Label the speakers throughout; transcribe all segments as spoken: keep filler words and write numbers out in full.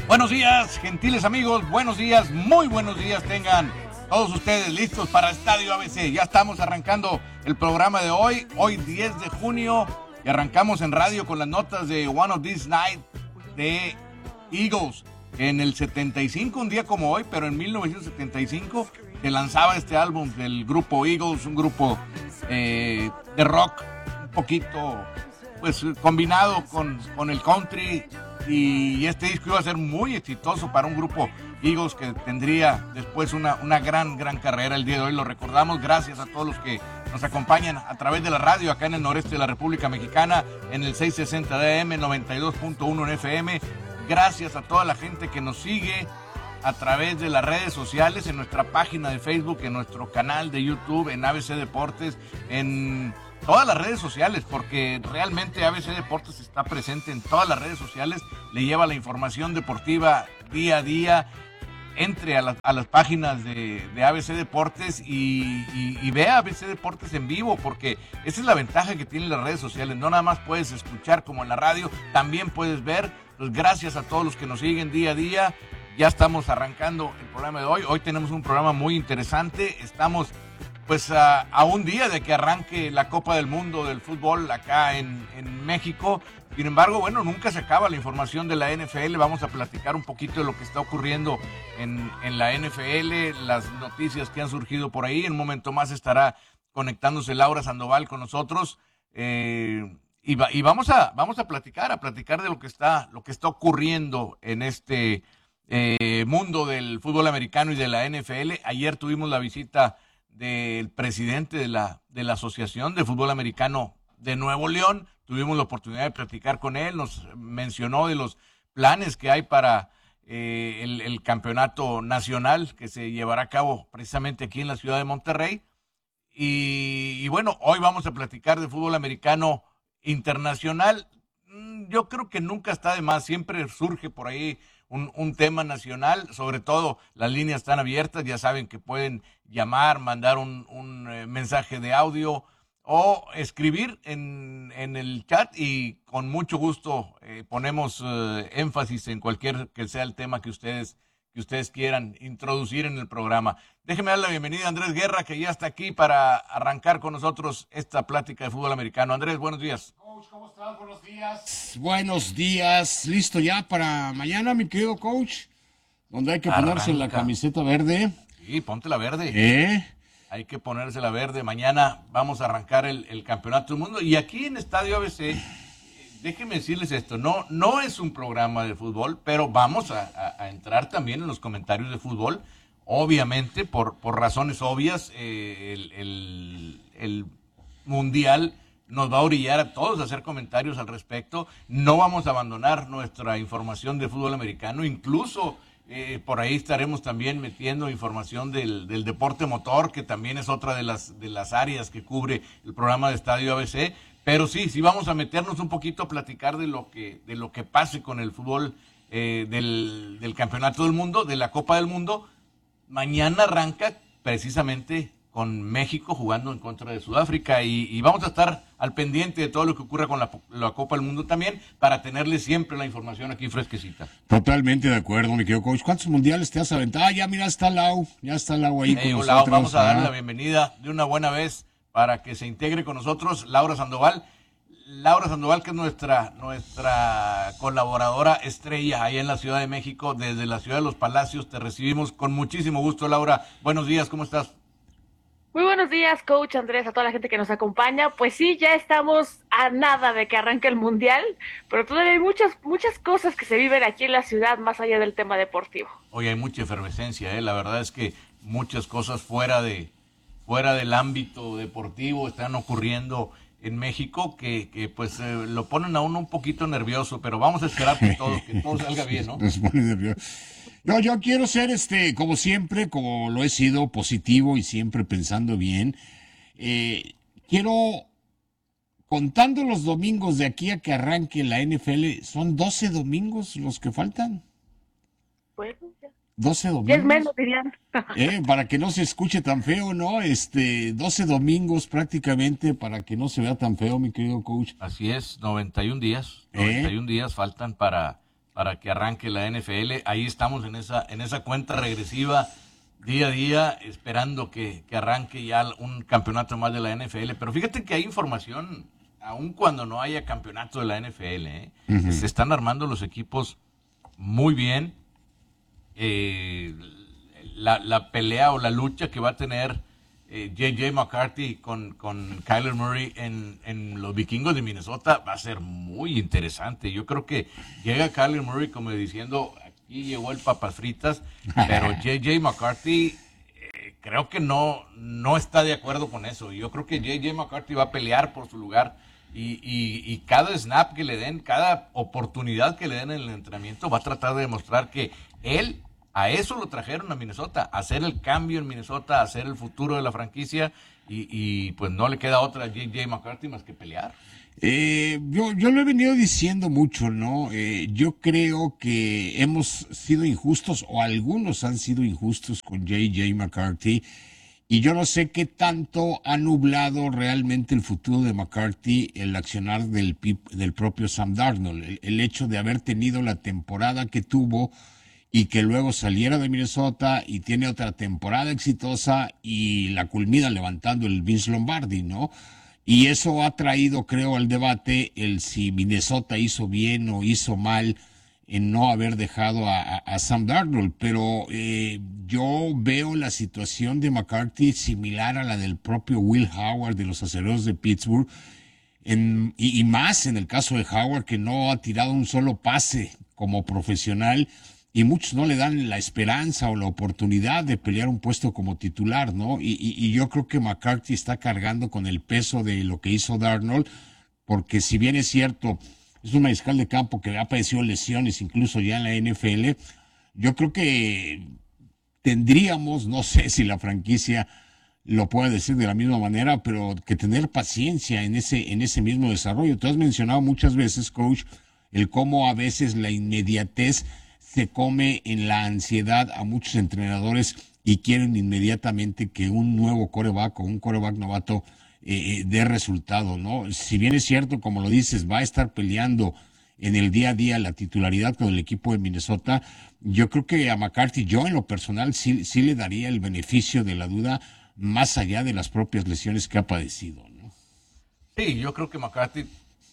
Speaker 1: Buenos días, gentiles amigos, buenos días, muy buenos días tengan todos ustedes listos para Estadio A B C. Ya estamos arrancando el programa de hoy, hoy diez de junio, y arrancamos en radio con las notas de One of These Nights de Eagles. En el setenta y cinco, un día como hoy, pero en mil novecientos setenta y cinco, se lanzaba este álbum del grupo Eagles, un grupo eh, de rock un poquito pues combinado con, con el country, y este disco iba a ser muy exitoso para un grupo Eagles que tendría después una, una gran, gran carrera. El día de hoy lo recordamos gracias a todos los que nos acompañan a través de la radio acá en el noreste de la República Mexicana, en el seiscientos sesenta de A M, noventa y dos punto uno en F M. Gracias a toda la gente que nos sigue a través de las redes sociales, en nuestra página de Facebook, en nuestro canal de YouTube, en A B C Deportes, en todas las redes sociales, porque realmente A B C Deportes está presente en todas las redes sociales, le lleva la información deportiva día a día. Entre a, la, a las páginas de, de A B C Deportes y, y, y vea A B C Deportes en vivo, porque esa es la ventaja que tienen las redes sociales. No nada más puedes escuchar como en la radio, también puedes ver. Pues gracias a todos los que nos siguen día a día. Ya estamos arrancando el programa de hoy. Hoy tenemos un programa muy interesante. Estamos pues a, a un día de que arranque la Copa del Mundo del fútbol acá en, en México. Sin embargo, bueno, nunca se acaba la información de la N F L. Vamos a platicar un poquito de lo que está ocurriendo en, en la N F L, las noticias que han surgido por ahí. En un momento más estará conectándose Laura Sandoval con nosotros. Eh, y, va, y vamos a vamos a platicar, a platicar de lo que está, lo que está ocurriendo en este eh, mundo del fútbol americano y de la N F L. Ayer tuvimos la visita del presidente de la, de la Asociación de Fútbol Americano de Nuevo León. Tuvimos la oportunidad de platicar con él, nos mencionó de los planes que hay para eh, el, el campeonato nacional que se llevará a cabo precisamente aquí en la ciudad de Monterrey. Y, y bueno, hoy vamos a platicar de fútbol americano internacional. Yo creo que nunca está de más, siempre surge por ahí Un, un tema nacional. Sobre todo las líneas están abiertas, ya saben que pueden llamar, mandar un, un eh, mensaje de audio o escribir en, en el chat, y con mucho gusto eh, ponemos eh, énfasis en cualquier que sea el tema que ustedes que ustedes quieran introducir en el programa. Déjeme dar la bienvenida a Andrés Guerra, que ya está aquí para arrancar con nosotros esta plática de fútbol americano. Andrés, buenos días.
Speaker 2: Coach, ¿cómo estás? Buenos días. Buenos días. ¿Listo ya para mañana, mi querido coach? Donde hay que
Speaker 1: Arranca.
Speaker 2: Ponerse la camiseta verde.
Speaker 1: Sí, ponte la verde.
Speaker 2: ¿Eh?
Speaker 1: Hay que ponerse la verde. Mañana vamos a arrancar el, el Campeonato del Mundo. Y aquí en Estadio A B C, déjenme decirles esto, no, no es un programa de fútbol, pero vamos a, a, a entrar también en los comentarios de fútbol. Obviamente, por, por razones obvias, eh, el, el, el Mundial nos va a orillar a todos a hacer comentarios al respecto. No vamos a abandonar nuestra información de fútbol americano, incluso eh, por ahí estaremos también metiendo información del, del deporte motor, que también es otra de las, de las áreas que cubre el programa de Estadio A B C. Pero sí, sí vamos a meternos un poquito a platicar de lo que, de lo que pase con el fútbol eh, del, del Campeonato del Mundo, de la Copa del Mundo. Mañana arranca precisamente con México jugando en contra de Sudáfrica, y, y vamos a estar al pendiente de todo lo que ocurra con la, la Copa del Mundo también, para tenerle siempre la información aquí fresquecita.
Speaker 2: Totalmente de acuerdo, mi querido coach. ¿Cuántos mundiales te has aventado? Ah, ya mira, está Lau, ya está Lau ahí
Speaker 1: hey,
Speaker 2: con
Speaker 1: hola,
Speaker 2: nosotros.
Speaker 1: Vamos a darle
Speaker 2: ¿ah?
Speaker 1: la bienvenida de una buena vez para que se integre con nosotros Laura Sandoval. Laura Sandoval, que es nuestra, nuestra colaboradora estrella ahí en la Ciudad de México, desde la Ciudad de los Palacios. Te recibimos con muchísimo gusto, Laura. Buenos días, ¿cómo estás?
Speaker 3: Muy buenos días, coach Andrés, a toda la gente que nos acompaña. Pues sí, ya estamos a nada de que arranque el Mundial, pero todavía hay muchas muchas cosas que se viven aquí en la ciudad más allá del tema deportivo.
Speaker 1: Hoy hay mucha efervescencia, ¿eh? La verdad es que muchas cosas fuera de fuera del ámbito deportivo están ocurriendo en México que, que pues eh, lo ponen a uno un poquito nervioso, pero vamos a esperar que todo, que todo salga bien, ¿no?
Speaker 2: Nos pone nervioso. No, yo quiero ser, este, como siempre, como lo he sido, positivo y siempre pensando bien. Eh, quiero, contando los domingos de aquí a que arranque la N F L, ¿son doce domingos los que faltan?
Speaker 3: Bueno, ya.
Speaker 2: doce domingos.
Speaker 3: Ya es menos, dirían.
Speaker 2: Eh, para que no se escuche tan feo, ¿no? Este, doce domingos prácticamente para que no se vea tan feo, mi querido coach.
Speaker 1: Así es, noventa y un días,
Speaker 2: ¿Eh?
Speaker 1: noventa y un días faltan para para que arranque la N F L. Ahí estamos en esa, en esa cuenta regresiva día a día, esperando que, que arranque ya un campeonato más de la N F L. Pero fíjate que hay información, aun cuando no haya campeonato de la N F L, ¿eh? Uh-huh. Se están armando los equipos muy bien. Eh, la, la pelea o la lucha que va a tener eh, J J McCarthy con, con Kyler Murray en, en los Vikingos de Minnesota va a ser muy interesante. Yo creo que llega Kyler Murray como diciendo, aquí llegó el papas fritas, pero J J McCarthy eh, creo que no, no está de acuerdo con eso. Yo creo que J J McCarthy va a pelear por su lugar y, y, y cada snap que le den, cada oportunidad que le den en el entrenamiento va a tratar de demostrar que él, a eso lo trajeron a Minnesota, a hacer el cambio en Minnesota, a hacer el futuro de la franquicia, y, y pues no le queda otra a J J McCarthy más que pelear.
Speaker 2: Eh, yo, yo lo he venido diciendo mucho, ¿no? Eh, yo creo que hemos sido injustos, o algunos han sido injustos con J J McCarthy, y yo no sé qué tanto ha nublado realmente el futuro de McCarthy el accionar del, del propio Sam Darnold, el, el hecho de haber tenido la temporada que tuvo, y que luego saliera de Minnesota y tiene otra temporada exitosa y la culmina levantando el Vince Lombardi, ¿no? Y eso ha traído, creo, al debate el si Minnesota hizo bien o hizo mal en no haber dejado a, a, a Sam Darnold. Pero eh, yo veo la situación de McCarthy similar a la del propio Will Howard de los Acereros de Pittsburgh, en, y, y más en el caso de Howard, que no ha tirado un solo pase como profesional, y muchos no le dan la esperanza o la oportunidad de pelear un puesto como titular, ¿no? Y, y, y yo creo que McCarthy está cargando con el peso de lo que hizo Darnold, porque si bien es cierto, es un mariscal de campo que ha padecido lesiones incluso ya en la N F L, yo creo que tendríamos, no sé si la franquicia lo puede decir de la misma manera, pero que tener paciencia en ese, en ese mismo desarrollo. Tú has mencionado muchas veces, coach, el cómo a veces la inmediatez se come en la ansiedad a muchos entrenadores y quieren inmediatamente que un nuevo quarterback o un quarterback novato eh, dé resultado, ¿no? Si bien es cierto, como lo dices, va a estar peleando en el día a día la titularidad con el equipo de Minnesota, yo creo que a McCarthy, yo en lo personal, sí, sí le daría el beneficio de la duda más allá de las propias lesiones que ha padecido, ¿no?
Speaker 1: Sí, yo creo que McCarthy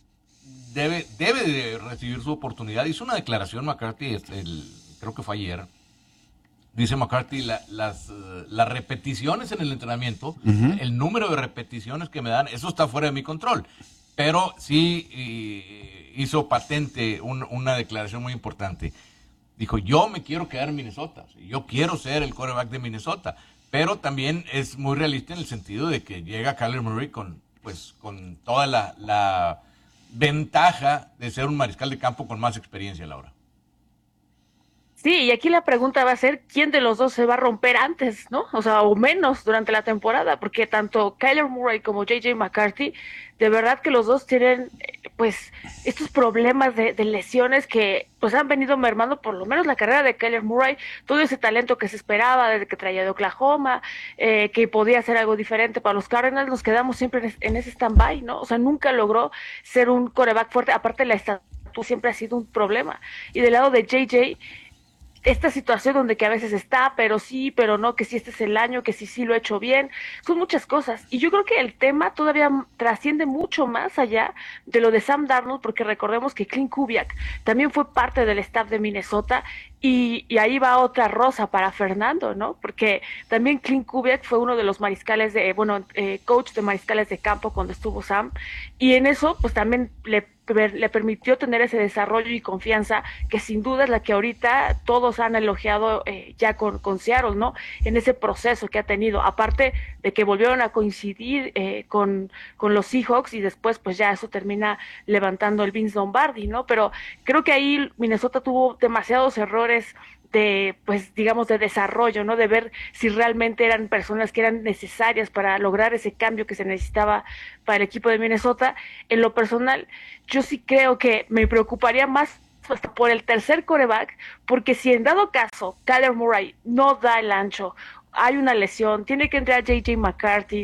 Speaker 1: Debe, debe de recibir su oportunidad. Hizo una declaración McCarthy, el, creo que fue ayer. Dice McCarthy, la, las, uh, las repeticiones en el entrenamiento, uh-huh. el número de repeticiones que me dan, eso está fuera de mi control. Pero sí y, hizo patente un, una declaración muy importante. Dijo, yo me quiero quedar en Minnesota, yo quiero ser el quarterback de Minnesota. Pero también es muy realista en el sentido de que llega Kyler Murray con, pues, con toda la... la ventaja de ser un mariscal de campo con más experiencia, Laura.
Speaker 3: Sí, y aquí la pregunta va a ser quién de los dos se va a romper antes, ¿no? O sea, o menos durante la temporada, porque tanto Kyler Murray como J J McCarthy, de verdad que los dos tienen, pues, estos problemas de, de lesiones que, pues, han venido mermando por lo menos la carrera de Kyler Murray, todo ese talento que se esperaba desde que traía de Oklahoma, eh, que podía hacer algo diferente para los Cardinals, nos quedamos siempre en, en ese stand-by, ¿no? O sea, nunca logró ser un quarterback fuerte, aparte la estatura siempre ha sido un problema. Y del lado de J J, esta situación donde que a veces está, pero sí, pero no, que sí este es el año, que sí, sí lo he hecho bien, son muchas cosas. Y yo creo que el tema todavía trasciende mucho más allá de lo de Sam Darnold, porque recordemos que Clint Kubiak también fue parte del staff de Minnesota, y, y ahí va otra rosa para Fernando, ¿no? Porque también Clint Kubiak fue uno de los mariscales de, bueno, eh, coach de mariscales de campo cuando estuvo Sam, y en eso, pues también le le permitió tener ese desarrollo y confianza que sin duda es la que ahorita todos han elogiado eh, ya con, con Seattle, ¿no? En ese proceso que ha tenido, aparte de que volvieron a coincidir eh, con, con los Seahawks y después pues ya eso termina levantando el Vince Lombardi, ¿no? Pero creo que ahí Minnesota tuvo demasiados errores de, pues, digamos, de desarrollo, ¿no? De ver si realmente eran personas que eran necesarias para lograr ese cambio que se necesitaba para el equipo de Minnesota. En lo personal, yo sí creo que me preocuparía más hasta por el tercer quarterback, porque si en dado caso Kyler Murray no da el ancho, hay una lesión, tiene que entrar J J McCarthy,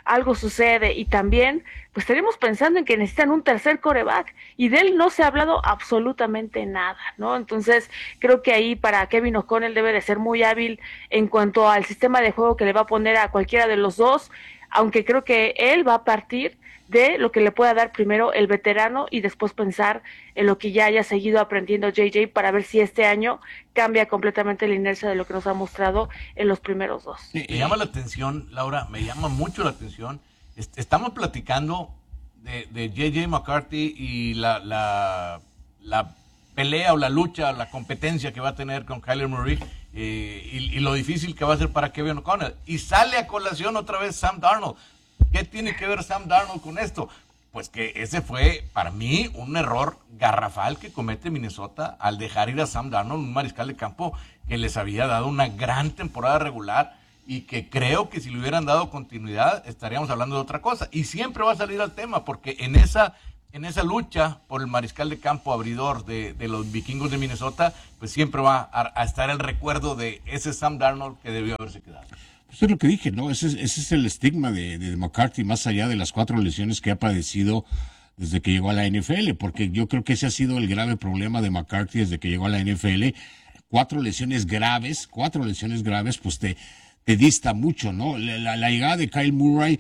Speaker 3: algo sucede y también pues estaremos pensando en que necesitan un tercer quarterback y de él no se ha hablado absolutamente nada, ¿no? Entonces creo que ahí para Kevin O'Connell debe de ser muy hábil en cuanto al sistema de juego que le va a poner a cualquiera de los dos, aunque creo que él va a partir de lo que le pueda dar primero el veterano y después pensar en lo que ya haya seguido aprendiendo J J para ver si este año cambia completamente la inercia de lo que nos ha mostrado en los primeros dos.
Speaker 1: Me llama la atención, Laura, me llama mucho la atención. Estamos platicando de, de J J McCarthy y la, la, la pelea o la lucha, la competencia que va a tener con Kyler Murray eh, y, y lo difícil que va a ser para Kevin O'Connell. Y sale a colación otra vez Sam Darnold. ¿Qué tiene que ver Sam Darnold con esto? Pues que ese fue, para mí, un error garrafal que comete Minnesota al dejar ir a Sam Darnold, un mariscal de campo que les había dado una gran temporada regular y que creo que si le hubieran dado continuidad estaríamos hablando de otra cosa. Y siempre va a salir al tema, porque en esa, en esa lucha por el mariscal de campo abridor de, de los vikingos de Minnesota, pues siempre va a, a estar el recuerdo de ese Sam Darnold que debió haberse quedado.
Speaker 2: Eso es lo que dije, ¿no? Ese, ese es el estigma de, de McCarthy, más allá de las cuatro lesiones que ha padecido desde que llegó a la N F L, porque yo creo que ese ha sido el grave problema de McCarthy desde que llegó a la N F L. Cuatro lesiones graves, cuatro lesiones graves, pues te, te dista mucho, ¿no? La, la, la llegada de Kyle Murray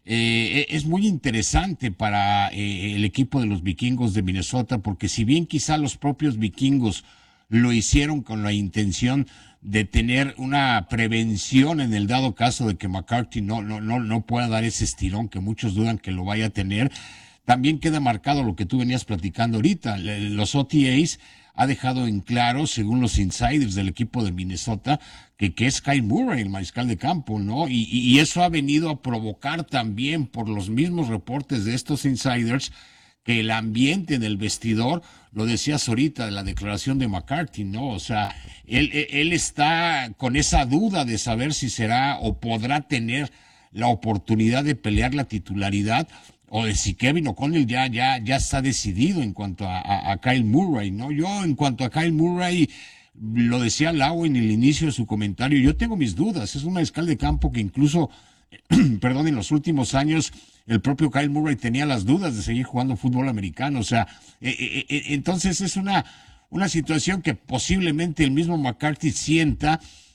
Speaker 2: eh, es muy interesante para eh, el equipo de los vikingos de Minnesota, porque si bien quizá los propios vikingos lo hicieron con la intención de tener una prevención en el dado caso de que McCarthy no, no, no, no pueda dar ese estirón que muchos dudan que lo vaya a tener. También queda marcado lo que tú venías platicando ahorita. Los O T As ha dejado en claro, según los insiders del equipo de Minnesota, que, que es Kyle Murray, el mariscal de campo, ¿no? Y, y eso ha venido a provocar también, por los mismos reportes de estos insiders, que el ambiente en el vestidor, lo decías ahorita de la declaración de McCarthy, ¿no? O sea, él, él está con esa duda de saber si será o podrá tener la oportunidad de pelear la titularidad, o de si Kevin O'Connell ya, ya, ya está decidido en cuanto a, a, a Kyle Murray, ¿no? Yo, en cuanto a Kyle Murray, lo decía Lau en el inicio de su comentario, yo tengo mis dudas. Es un mariscal de campo que incluso, perdón, en los últimos años, el propio Kyle Murray tenía las dudas de seguir jugando fútbol americano. O sea, eh, eh, eh, entonces es una, una situación que posiblemente el mismo McCarthy sienta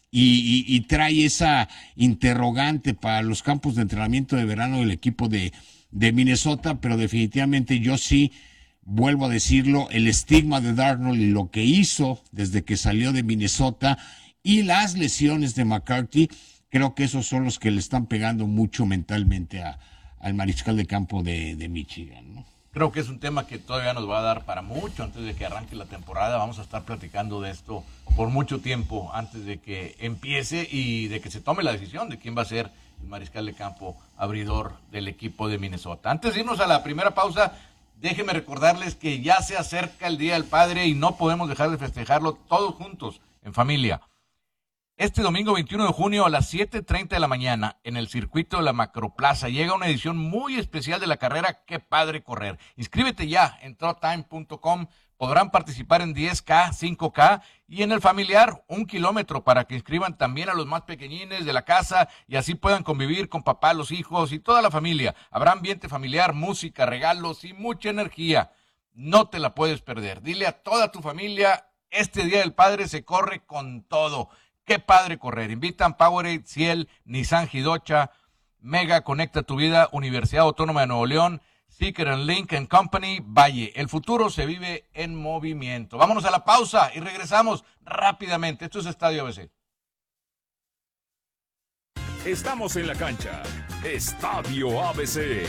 Speaker 2: y, y, y trae esa interrogante para los campos de entrenamiento de verano del equipo de, de Minnesota, pero definitivamente yo sí vuelvo a decirlo, el estigma de Darnold y lo que hizo desde que salió de Minnesota y las lesiones de McCarthy, creo que esos son los que le están pegando mucho mentalmente a al mariscal de campo de, de Michigan, ¿no?
Speaker 1: Creo que es un tema que todavía nos va a dar para mucho antes de que arranque la temporada. Vamos a estar platicando de esto por mucho tiempo antes de que empiece y de que se tome la decisión de quién va a ser el mariscal de campo abridor del equipo de Minnesota. Antes de irnos a la primera pausa, déjenme recordarles que ya se acerca el Día del Padre y no podemos dejar de festejarlo todos juntos, en familia. Este domingo veintiuno de junio a las siete treinta de la mañana en el circuito de la Macroplaza llega una edición muy especial de la carrera Qué Padre Correr. Inscríbete ya en trot time punto com. Podrán participar en diez K, cinco K y en el familiar un kilómetro para que inscriban también a los más pequeñines de la casa y así puedan convivir con papá, los hijos y toda la familia. Habrá ambiente familiar, música, regalos y mucha energía. No te la puedes perder. Dile a toda tu familia, este Día del Padre se corre con todo. Qué padre correr. Invitan Powerade, Ciel, Nissan Hidocha, Mega Conecta Tu Vida, Universidad Autónoma de Nuevo León, Seeker and Link and Company, Valle. El futuro se vive en movimiento. Vámonos a la pausa y regresamos rápidamente. Esto es Estadio A B C.
Speaker 4: Estamos en la cancha. Estadio A B C.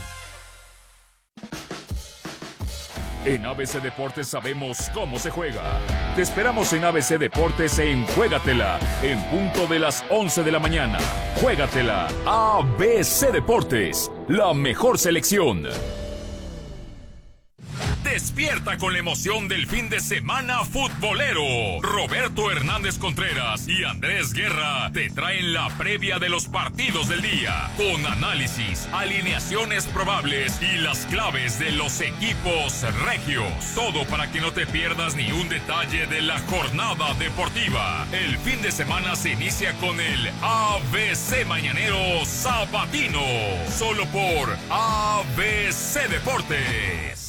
Speaker 4: En A B C Deportes sabemos cómo se juega. Te esperamos en A B C Deportes en Juégatela, en punto de las once de la mañana. Juégatela, A B C Deportes, la mejor selección. Despierta con la emoción del fin de semana futbolero. Roberto Hernández Contreras y Andrés Guerra te traen la previa de los partidos del día, con análisis, alineaciones probables y las claves de los equipos regios. Todo para que no te pierdas ni un detalle de la jornada deportiva. El fin de semana se inicia con el A B C Mañanero Sabatino, solo por A B C Deportes.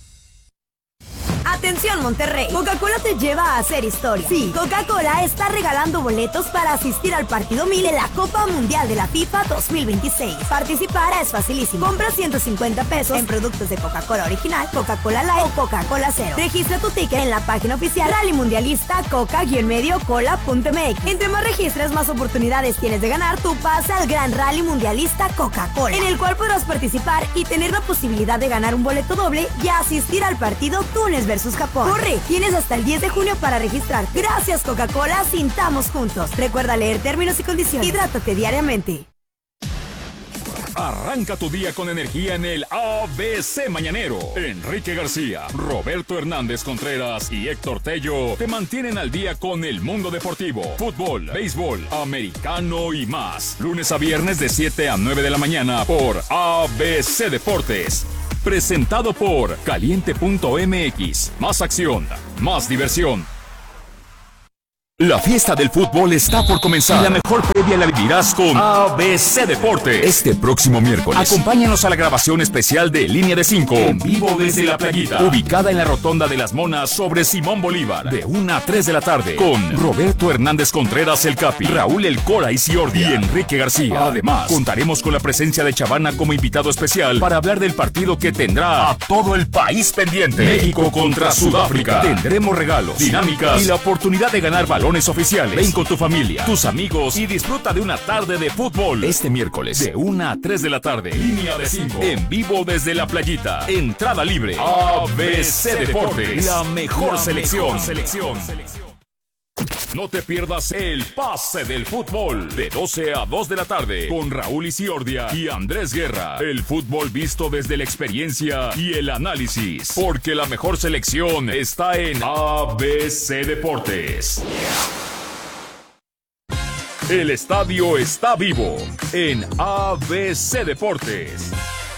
Speaker 5: Atención Monterrey, Coca-Cola te lleva a hacer historia. Sí, Coca-Cola está regalando boletos para asistir al partido mil de la Copa Mundial de la FIFA dos mil veintiséis. Participar es facilísimo. Compra ciento cincuenta pesos en productos de Coca-Cola original, Coca-Cola Light o Coca-Cola Cero. Registra tu ticket en la página oficial Rally Mundialista Coca-Medio Cola punto M X. Entre más registras, más oportunidades tienes de ganar tu pase al Gran Rally Mundialista Coca-Cola, en el cual podrás participar y tener la posibilidad de ganar un boleto doble y asistir al partido Túnez versus Japón. Corre, tienes hasta el diez de junio para registrar. Gracias Coca-Cola, sintamos juntos. Recuerda leer términos y condiciones. Hidrátate diariamente.
Speaker 4: Arranca tu día con energía en el A B C Mañanero. Enrique García, Roberto Hernández Contreras y Héctor Tello te mantienen al día con el mundo deportivo, fútbol, béisbol, americano y más. Lunes a viernes de siete a nueve de la mañana por A B C Deportes. Presentado por Caliente punto M X. Más acción, más diversión. La fiesta del fútbol está por comenzar y la mejor previa la vivirás con A B C Deportes este próximo miércoles. Acompáñanos a la grabación especial de Línea de cinco en vivo desde La Playita, ubicada en la Rotonda de las Monas sobre Simón Bolívar, de una a tres de la tarde, con Roberto Hernández Contreras el Capi, Raúl El Cora Isiordia y Enrique García. Además, contaremos con la presencia de Chavana como invitado especial para hablar del partido que tendrá a todo el país pendiente. México contra Sudáfrica. Tendremos regalos, dinámicas y la oportunidad de ganar balones oficiales. Ven con tu familia, tus amigos y disfruta de una tarde de fútbol este miércoles de una a tres de la tarde. Línea de cinco en vivo desde La Playita. Entrada libre. A B C Deportes, la mejor la selección. Mejor selección. No te pierdas el pase del fútbol de doce a dos de la tarde con Raúl Isiordia y Andrés Guerra. El fútbol visto desde la experiencia y el análisis, porque la mejor selección está en A B C Deportes. El estadio está vivo en A B C Deportes.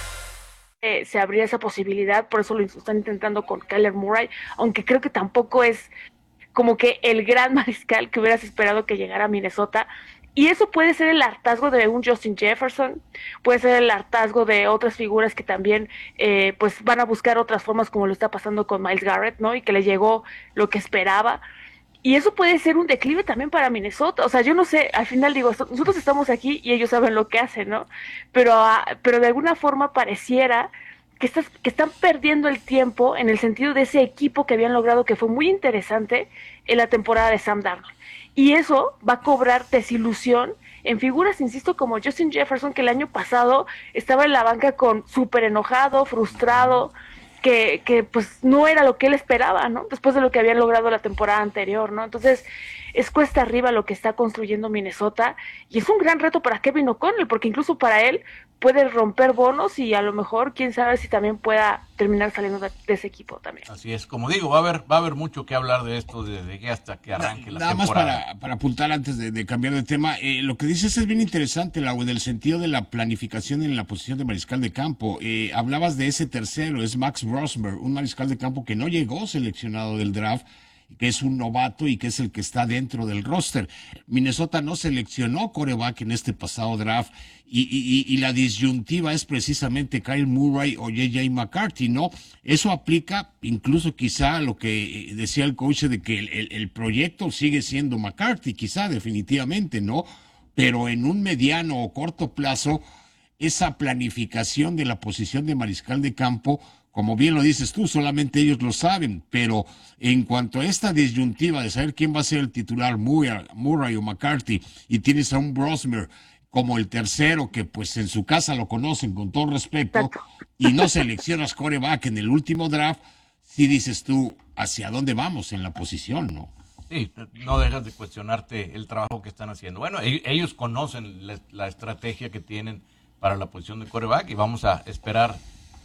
Speaker 3: Eh, se abría esa posibilidad, por eso lo están intentando con Kyler Murray, aunque creo que tampoco es como que el gran mariscal que hubieras esperado que llegara a Minnesota. Y eso puede ser el hartazgo de un Justin Jefferson, puede ser el hartazgo de otras figuras que también eh, pues van a buscar otras formas, como lo está pasando con Myles Garrett, ¿no? Y que le llegó lo que esperaba. Y eso puede ser un declive también para Minnesota. O sea, yo no sé, al final digo, nosotros estamos aquí y ellos saben lo que hacen, ¿no? Pero, uh, pero de alguna forma pareciera que, estás, que están perdiendo el tiempo en el sentido de ese equipo que habían logrado, que fue muy interesante en la temporada de Sam Darnold. Y eso va a cobrar desilusión en figuras, insisto, como Justin Jefferson, que el año pasado estaba en la banca con súper enojado, frustrado, que, que pues no era lo que él esperaba, ¿no? Después de lo que habían logrado la temporada anterior, ¿no? Entonces, es cuesta arriba lo que está construyendo Minnesota, y es un gran reto para Kevin O'Connell, porque incluso para él puede romper bonos y a lo mejor, quién sabe si también pueda terminar saliendo de, de ese equipo también.
Speaker 1: Así es, como digo, va a haber va a haber mucho que hablar de esto desde que hasta que arranque
Speaker 2: Na,
Speaker 1: la
Speaker 2: nada
Speaker 1: temporada.
Speaker 2: Nada más para, para apuntar antes de, de cambiar de tema, eh, lo que dices es bien interesante, Lau, en el sentido de la planificación en la posición de mariscal de campo. Eh, hablabas de ese tercero, es Max Rosberg, un mariscal de campo que no llegó seleccionado del draft, que es un novato y que es el que está dentro del roster. Minnesota no seleccionó quarterback en este pasado draft y, y, y la disyuntiva es precisamente Kyle Murray o J J McCarthy, ¿no? Eso aplica incluso quizá a lo que decía el coach de que el, el, el proyecto sigue siendo McCarthy, quizá definitivamente, ¿no? Pero en un mediano o corto plazo, esa planificación de la posición de mariscal de campo, como bien lo dices tú, solamente ellos lo saben, pero en cuanto a esta disyuntiva de saber quién va a ser el titular, Murray, Murray o McCarthy, y tienes a un Brosmer como el tercero, que pues en su casa lo conocen con todo respeto, y no seleccionas quarterback en el último draft, sí dices tú, ¿hacia dónde vamos en la posición, no?
Speaker 1: Sí, no dejas de cuestionarte el trabajo que están haciendo. Bueno, ellos conocen la, la estrategia que tienen para la posición de quarterback y vamos a esperar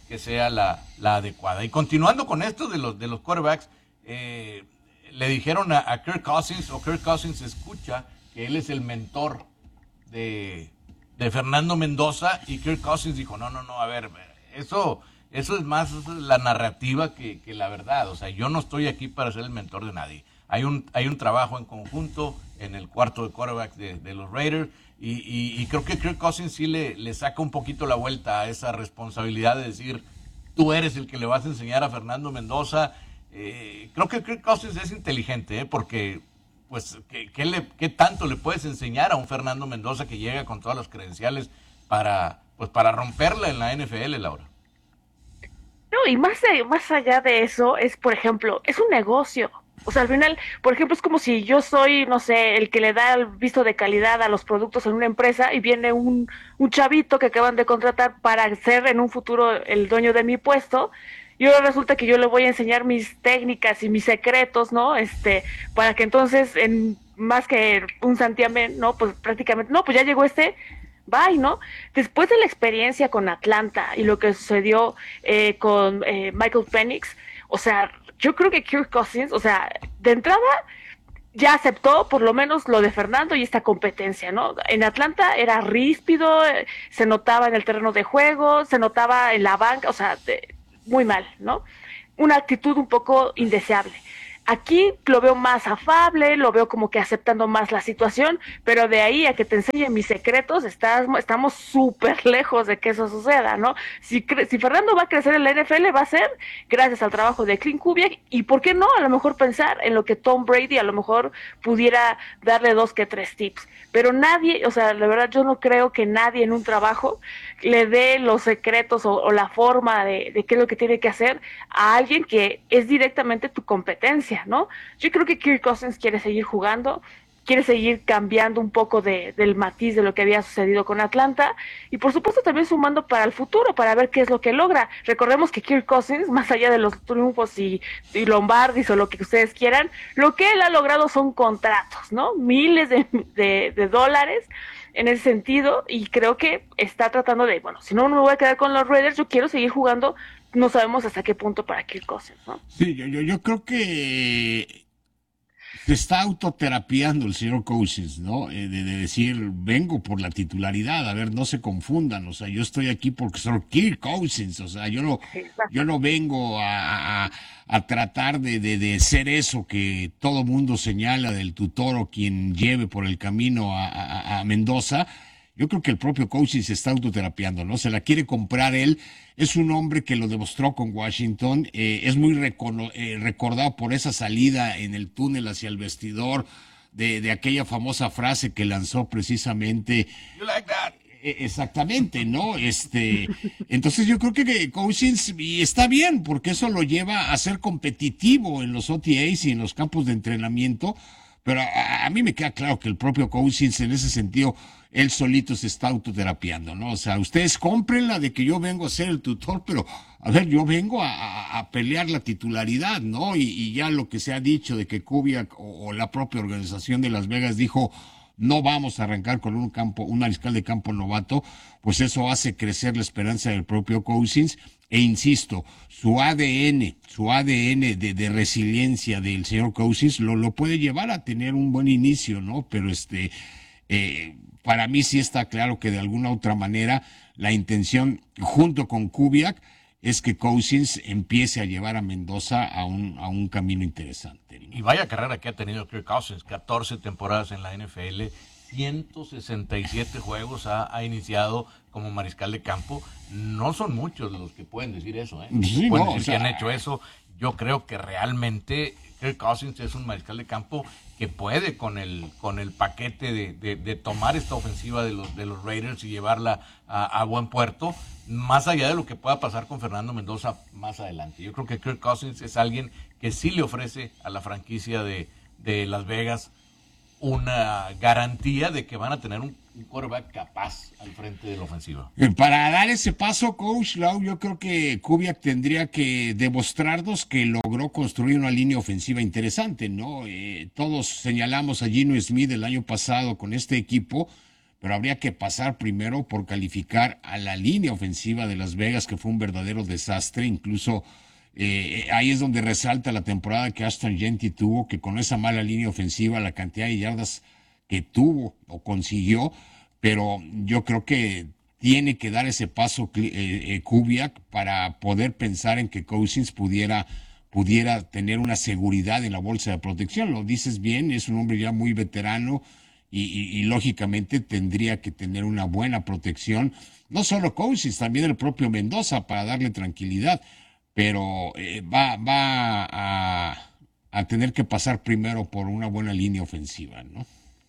Speaker 1: que sea la, la adecuada. Y continuando con esto de los, de los quarterbacks, eh, le dijeron a, a Kirk Cousins, o Kirk Cousins escucha que él es el mentor de, de Fernando Mendoza, y Kirk Cousins dijo, no, no, no, a ver, eso, eso es más la narrativa que, que la verdad. O sea, yo no estoy aquí para ser el mentor de nadie. Hay un, hay un trabajo en conjunto en el cuarto de quarterback de, de los Raiders, y, y, y creo que Kirk Cousins sí le, le saca un poquito la vuelta a esa responsabilidad de decir, tú eres el que le vas a enseñar a Fernando Mendoza. Eh, creo que Kirk Cousins es inteligente, ¿eh? Porque pues ¿qué, qué, le, ¿qué tanto le puedes enseñar a un Fernando Mendoza que llega con todas las credenciales para, pues, para romperla en la N F L, Laura?
Speaker 3: No, y más, de, más allá de eso, es, por ejemplo, es un negocio. O sea, al final, por ejemplo, es como si yo soy, no sé, el que le da el visto de calidad a los productos en una empresa y viene un, un chavito que acaban de contratar para ser en un futuro el dueño de mi puesto, y ahora resulta que yo le voy a enseñar mis técnicas y mis secretos, ¿no? Este, para que entonces, en más que un santiamén, ¿no? Pues prácticamente, no, pues ya llegó este, bye, ¿no? Después de la experiencia con Atlanta y lo que sucedió eh, con eh, Michael Penix, o sea, yo creo que Kirk Cousins, o sea, de entrada ya aceptó por lo menos lo de Fernando y esta competencia, ¿no? En Atlanta era ríspido, se notaba en el terreno de juego, se notaba en la banca, o sea, de, muy mal, ¿no? Una actitud un poco indeseable. Aquí lo veo más afable, lo veo como que aceptando más la situación, pero de ahí a que te enseñe mis secretos, estamos estamos súper lejos de que eso suceda, ¿no? Si, si Fernando va a crecer en la N F L, va a ser gracias al trabajo de Clint Kubiak, y ¿por qué no? A lo mejor pensar en lo que Tom Brady a lo mejor pudiera darle dos que tres tips, pero nadie, o sea, la verdad yo no creo que nadie en un trabajo le dé los secretos o, o la forma de, de qué es lo que tiene que hacer a alguien que es directamente tu competencia, ¿no? Yo creo que Kirk Cousins quiere seguir jugando, quiere seguir cambiando un poco de, del matiz de lo que había sucedido con Atlanta, y por supuesto también sumando para el futuro, para ver qué es lo que logra. Recordemos que Kirk Cousins, más allá de los triunfos y, y Lombardis o lo que ustedes quieran, lo que él ha logrado son contratos, ¿no? Miles de, de, de dólares en ese sentido, y creo que está tratando de, bueno, si no me voy a quedar con los Raiders, yo quiero seguir jugando, no sabemos hasta qué punto para Kirk Cousins, ¿no?
Speaker 2: Sí, yo, yo, yo creo que se está autoterapiando el señor Cousins, ¿no? Eh, de, de decir, vengo por la titularidad, a ver, no se confundan, o sea, yo estoy aquí porque soy Kirk Cousins, o sea, yo no, yo no vengo a, a, a tratar de, de, de ser eso que todo mundo señala del tutor o quien lleve por el camino a, a, a Mendoza. Yo creo que el propio Cousins se está autoterapiando, ¿no? Se la quiere comprar él. Es un hombre que lo demostró con Washington. Eh, es muy recono- eh, recordado por esa salida en el túnel hacia el vestidor de, de aquella famosa frase que lanzó precisamente.
Speaker 1: You like that?
Speaker 2: Eh, exactamente, ¿no? Este, entonces yo creo que, que Cousins, y está bien, porque eso lo lleva a ser competitivo en los O T As y en los campos de entrenamiento. Pero a, a mí me queda claro que el propio Cousins, en ese sentido, él solito se está autoterapiando, ¿no? O sea, ustedes cómprenla de que yo vengo a ser el tutor, pero, a ver, yo vengo a, a, a pelear la titularidad, ¿no? Y, y ya lo que se ha dicho de que Kubiak o, o la propia organización de Las Vegas dijo, no vamos a arrancar con un campo, un mariscal de campo novato, pues eso hace crecer la esperanza del propio Cousins. E insisto, su A D N, su A D N de, de resiliencia del señor Cousins lo, lo puede llevar a tener un buen inicio, ¿no? Pero este, eh, para mí sí está claro que de alguna otra manera la intención, junto con Kubiak, es que Cousins empiece a llevar a Mendoza a un, a un camino interesante, ¿no?
Speaker 1: Y vaya carrera que ha tenido Kirk Cousins, catorce temporadas en la N F L, ciento sesenta y siete juegos ha, ha iniciado como mariscal de campo. No son muchos los que pueden decir eso, ¿eh?
Speaker 2: Sí,
Speaker 1: pueden
Speaker 2: no,
Speaker 1: decir
Speaker 2: o sea,
Speaker 1: que han hecho eso. Yo creo que realmente Kirk Cousins es un mariscal de campo que puede con el con el paquete de, de, de tomar esta ofensiva de los de los Raiders y llevarla a, a buen puerto, más allá de lo que pueda pasar con Fernando Mendoza más adelante. Yo creo que Kirk Cousins es alguien que sí le ofrece a la franquicia de, de Las Vegas una garantía de que van a tener un, un quarterback capaz al frente de la ofensiva.
Speaker 2: Para dar ese paso, Coach Lau, yo creo que Kubiak tendría que demostrarnos que logró construir una línea ofensiva interesante, ¿no? Eh, todos señalamos a Gino Smith el año pasado con este equipo, pero habría que pasar primero por calificar a la línea ofensiva de Las Vegas, que fue un verdadero desastre. Incluso eh, ahí es donde resalta la temporada que Ashton Jeanty tuvo, que con esa mala línea ofensiva, la cantidad de yardas que tuvo o consiguió, pero yo creo que tiene que dar ese paso eh, eh, Kubiak para poder pensar en que Cousins pudiera, pudiera tener una seguridad en la bolsa de protección. Lo dices bien, es un hombre ya muy veterano y, y, y lógicamente tendría que tener una buena protección, no solo Cousins, también el propio Mendoza, para darle tranquilidad, pero eh, va, va a, a tener que pasar primero por una buena línea ofensiva, ¿no?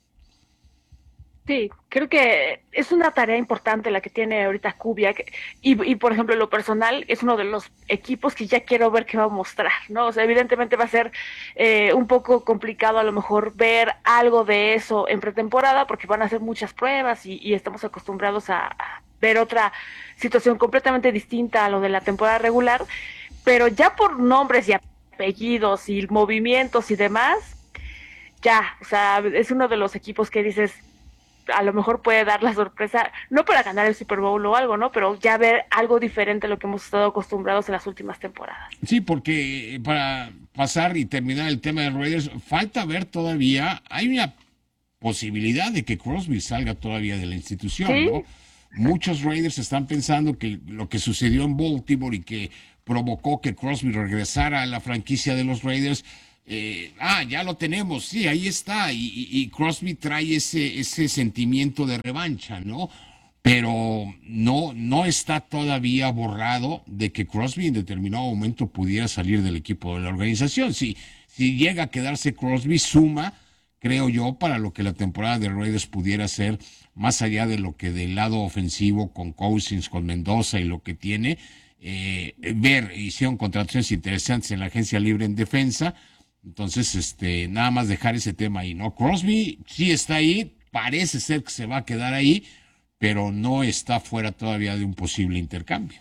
Speaker 3: Sí, creo que es una tarea importante la que tiene ahorita Kubiak y, y por ejemplo, en lo personal es uno de los equipos que ya quiero ver qué va a mostrar, ¿no? O sea, evidentemente va a ser eh, un poco complicado a lo mejor ver algo de eso en pretemporada porque van a hacer muchas pruebas y, y estamos acostumbrados a, a ver otra situación completamente distinta a lo de la temporada regular, pero ya por nombres y apellidos y movimientos y demás, ya, o sea, es uno de los equipos que dices, a lo mejor puede dar la sorpresa, no para ganar el Super Bowl o algo, ¿no? Pero ya ver algo diferente a lo que hemos estado acostumbrados en las últimas temporadas.
Speaker 2: Sí, porque para pasar y terminar el tema de Raiders, falta ver todavía, hay una posibilidad de que Crosby salga todavía de la institución, ¿sí? ¿No? Muchos Raiders están pensando que lo que sucedió en Baltimore y que provocó que Crosby regresara a la franquicia de los Raiders, Eh, ah, ya lo tenemos, sí, ahí está, y, y, y Crosby trae ese, ese sentimiento de revancha, ¿no? Pero no, no está todavía borrado de que Crosby en determinado momento pudiera salir del equipo de la organización. Si, si llega a quedarse Crosby, suma, creo yo, para lo que la temporada de Raiders pudiera ser, más allá de lo que del lado ofensivo con Cousins, con Mendoza y lo que tiene, eh, ver, hicieron contrataciones interesantes en la agencia libre en defensa. Entonces, este, nada más dejar ese tema ahí, ¿no? Crosby sí está ahí, parece ser que se va a quedar ahí, pero no está fuera todavía de un posible intercambio.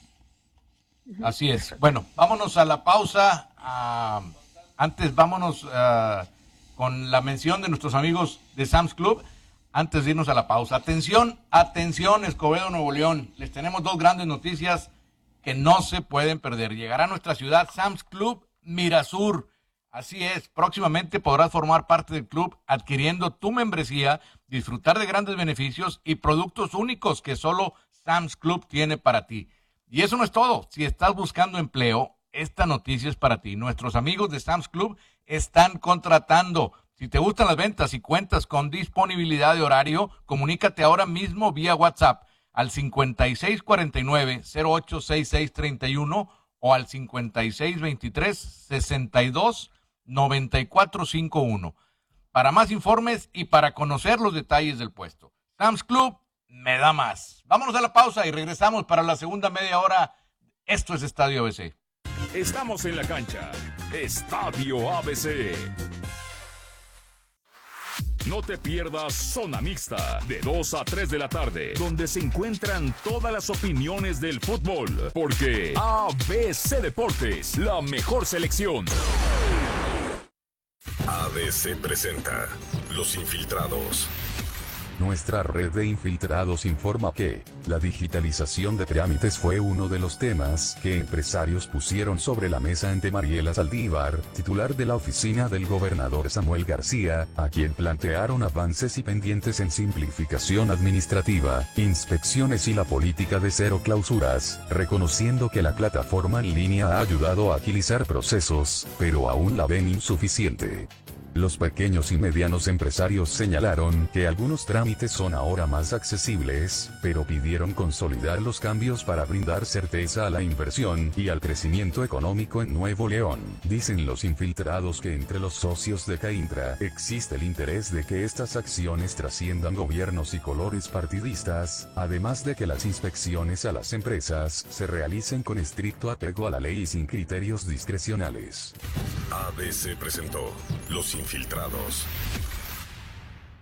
Speaker 1: Así es. Bueno, vámonos a la pausa. Uh, antes, vámonos uh, con la mención de nuestros amigos de Sam's Club. Antes de irnos a la pausa. Atención, atención, Escobedo, Nuevo León. Les tenemos dos grandes noticias que no se pueden perder. Llegará a nuestra ciudad Sam's Club Mirasur. Así es, próximamente podrás formar parte del club adquiriendo tu membresía, disfrutar de grandes beneficios y productos únicos que solo Sam's Club tiene para ti. Y eso no es todo. Si estás buscando empleo, esta noticia es para ti. Nuestros amigos de Sam's Club están contratando. Si te gustan las ventas y cuentas con disponibilidad de horario, comunícate ahora mismo vía WhatsApp al cincuenta y seis cuarenta y nueve, cero ocho sesenta y seis treinta y uno o al cincuenta y seis veintitrés, sesenta y dos noventa y cuatro cincuenta y uno. Para más informes y para conocer los detalles del puesto. Sam's Club me da más. Vámonos a la pausa y regresamos para la segunda media hora. Esto es Estadio A B C.
Speaker 4: Estamos en la cancha. Estadio A B C. No te pierdas Zona Mixta, de dos a tres de la tarde, donde se encuentran todas las opiniones del fútbol, porque A B C Deportes, la mejor selección.
Speaker 6: A B C presenta Los Infiltrados.
Speaker 7: Nuestra red de infiltrados informa que la digitalización de trámites fue uno de los temas que empresarios pusieron sobre la mesa ante Mariela Saldívar, titular de la oficina del gobernador Samuel García, a quien plantearon avances y pendientes en simplificación administrativa, inspecciones y la política de cero clausuras, reconociendo que la plataforma en línea ha ayudado a agilizar procesos, pero aún la ven insuficiente. Los pequeños y medianos empresarios señalaron que algunos trámites son ahora más accesibles, pero pidieron consolidar los cambios para brindar certeza a la inversión y al crecimiento económico en Nuevo León. Dicen los infiltrados que entre los socios de Caintra existe el interés de que estas acciones trasciendan gobiernos y colores partidistas, además de que las inspecciones a las empresas se realicen con estricto apego a la ley y sin criterios discrecionales.
Speaker 6: A B C presentó Los Infiltrados.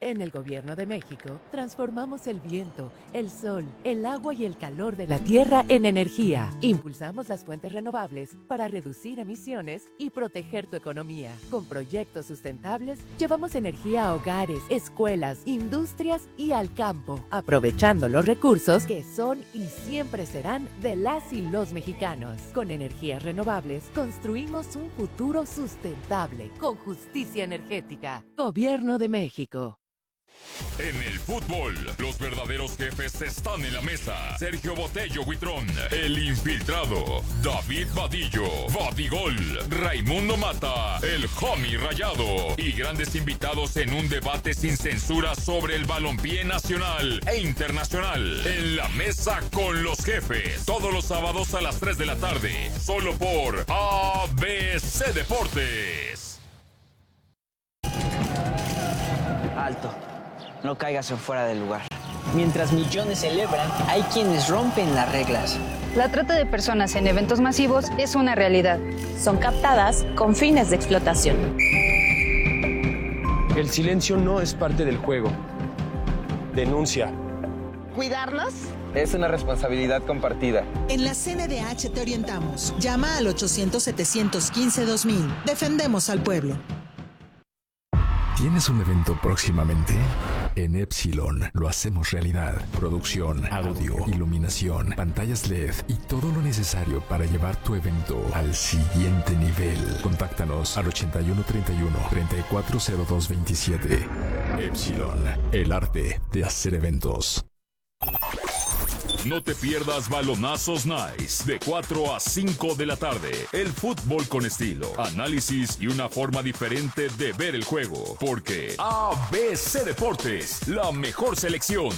Speaker 8: En el Gobierno de México, transformamos el viento, el sol, el agua y el calor de la tierra en energía. Impulsamos las fuentes renovables para reducir emisiones y proteger tu economía. Con proyectos sustentables, llevamos energía a hogares, escuelas, industrias y al campo, aprovechando los recursos que son y siempre serán de las y los mexicanos. Con energías renovables, construimos un futuro sustentable, con justicia energética. Gobierno de México.
Speaker 4: En el fútbol, los verdaderos jefes están en la mesa. Sergio Botello Huitrón, el infiltrado. David Vadillo, Vadigol. Raimundo Mata, el homie rayado. Y grandes invitados en un debate sin censura sobre el balompié nacional e internacional. En la mesa con los jefes. Todos los sábados a las tres de la tarde. Solo por A B C Deportes.
Speaker 9: Alto. No caigas en fuera del lugar. Mientras millones celebran, hay quienes rompen las reglas.
Speaker 10: La trata de personas en eventos masivos es una realidad.
Speaker 11: Son captadas con fines de explotación.
Speaker 12: El silencio no es parte del juego. Denuncia.
Speaker 13: ¿Cuidarlos?
Speaker 14: Es una responsabilidad compartida.
Speaker 13: En la C N D H te orientamos. Llama al ochocientos, setecientos quince, dos mil. Defendemos al pueblo.
Speaker 15: ¿Tienes un evento próximamente? En Epsilon lo hacemos realidad. Producción, audio, iluminación, pantallas L E D y todo lo necesario para llevar tu evento al siguiente nivel. Contáctanos al ochenta y uno, treinta y uno, treinta y cuatro cero dos veintisiete. Epsilon, el arte de hacer eventos.
Speaker 4: No te pierdas Balonazos Nice de cuatro a cinco de la tarde. El fútbol con estilo, análisis y una forma diferente de ver el juego. Porque A B C Deportes, la mejor selección